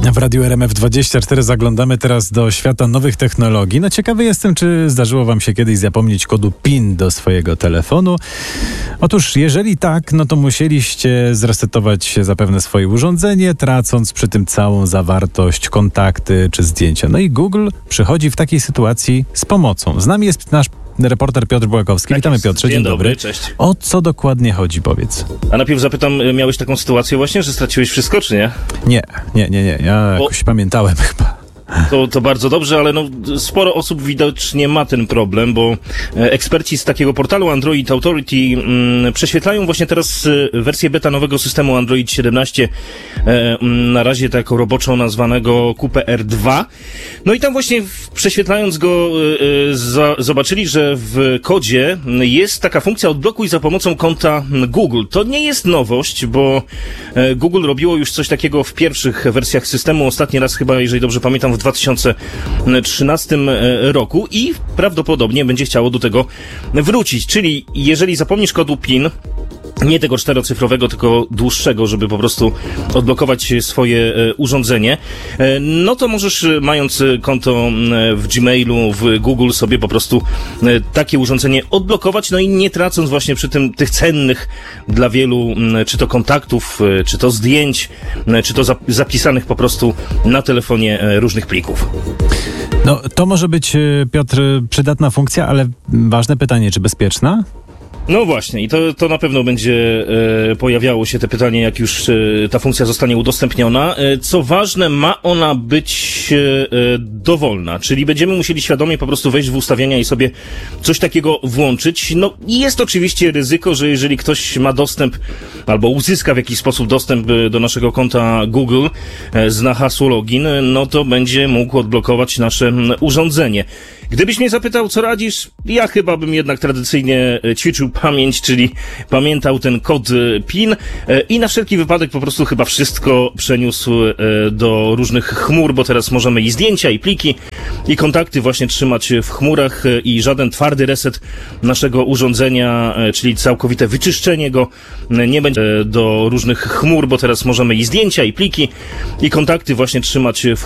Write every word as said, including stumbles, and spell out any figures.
W Radiu R M F dwadzieścia cztery zaglądamy teraz do świata nowych technologii. No ciekawy jestem, czy zdarzyło wam się kiedyś zapomnieć kodu PIN do swojego telefonu. Otóż jeżeli tak, no to musieliście zresetować zapewne swoje urządzenie, tracąc przy tym całą zawartość, kontakty czy zdjęcia. No i Google przychodzi w takiej sytuacji z pomocą. Z nami jest nasz reporter Piotr Bułakowski. Tak Witamy jest. Piotrze, dzień, Dzień dobry. dobry, cześć. O co dokładnie chodzi, powiedz? A najpierw zapytam, miałeś taką sytuację właśnie, że straciłeś wszystko, czy nie? Nie, nie, nie, nie. Ja jakoś pamiętałem chyba. To, to bardzo dobrze, ale no, sporo osób widocznie ma ten problem, bo e, eksperci z takiego portalu Android Authority mm, prześwietlają właśnie teraz e, wersję beta nowego systemu Android siedemnaście, e, m, na razie tak roboczo nazwanego Q P R dwa. No i tam właśnie w, prześwietlając go e, za, zobaczyli, że w kodzie jest taka funkcja odblokuj za pomocą konta Google. To nie jest nowość, bo e, Google robiło już coś takiego w pierwszych wersjach systemu. Ostatni raz chyba, jeżeli dobrze pamiętam, w dwa tysiące trzynastym roku i prawdopodobnie będzie chciało do tego wrócić. Czyli jeżeli zapomnisz kodu PIN, nie tego czterocyfrowego, tylko dłuższego, żeby po prostu odblokować swoje e, urządzenie, e, no to możesz, mając konto e, w Gmailu, w Google, sobie po prostu e, takie urządzenie odblokować, no i nie tracąc właśnie przy tym tych cennych dla wielu, m, czy to kontaktów, e, czy to zdjęć, e, czy to zap- zapisanych po prostu na telefonie e, różnych plików. No to może być, Piotr, przydatna funkcja, ale ważne pytanie, czy bezpieczna? No właśnie, i to, to na pewno będzie e, pojawiało się te pytanie, jak już e, ta funkcja zostanie udostępniona. E, co ważne, ma ona być e, dowolna, czyli będziemy musieli świadomie po prostu wejść w ustawienia i sobie coś takiego włączyć. No i jest oczywiście ryzyko, że jeżeli ktoś ma dostęp albo uzyska w jakiś sposób dostęp do naszego konta Google, e, zna hasło login, no to będzie mógł odblokować nasze m, urządzenie. Gdybyś mnie zapytał, co radzisz, ja chyba bym jednak tradycyjnie ćwiczył pamięć, czyli pamiętał ten kod PIN i na wszelki wypadek po prostu chyba wszystko przeniósł do różnych chmur, bo teraz możemy i zdjęcia, i pliki, i kontakty właśnie trzymać w chmurach i żaden twardy reset naszego urządzenia, czyli całkowite wyczyszczenie go nie będzie do różnych chmur, bo teraz możemy i zdjęcia, i pliki, i kontakty właśnie trzymać w